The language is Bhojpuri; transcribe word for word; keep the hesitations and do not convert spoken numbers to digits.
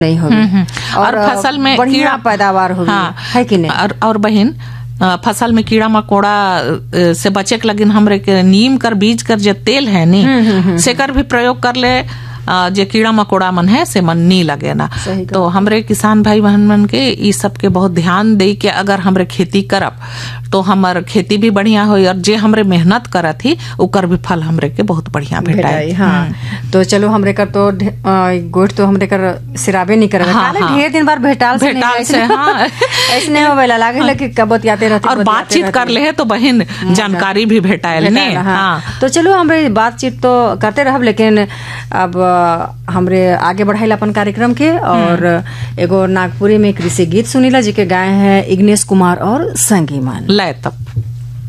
नहीं होगी और, और फसल में बढ़िया पैदावार होगी। हाँ, है कि नहीं। और, और बहन फसल में कीड़ा मकोड़ा से बचे के लगिन हमरे के नीम कर बीज कर जो तेल है नी से कर भी प्रयोग कर ले, जे कीड़ा मकोड़ा मन है से मन नहीं लगे ना। तो हमरे किसान भाई बहन मन के इस सब के बहुत ध्यान दे के अगर हमरे खेती करब तो हमर खेती भी बढ़िया हो और जे हमरे मेहनत करत ही उकर भी फल हमरे के बहुत बढ़िया भेटाई। हाँ, तो चलो हमरे कर तो गोट तो हमरे कर सिराबे नहीं करबे। हाँ, हाँ, ढेर दिन बार भेटाल से भेटाल से हाँ ऐसने होवेला लागे लगे कबत आते रहते और बातचीत कर ले तो बहन जानकारी भी भेटाइल ने। हाँ, तो चलो हमरे बातचीत तो करते रहब, लेकिन अब हमरे आगे बढ़ाइल अपन कार्यक्रम के और एगो नागपुरी में कृषि गीत सुनीला जी के गाए हैं इग्नेश कुमार और संगी मान। लय तब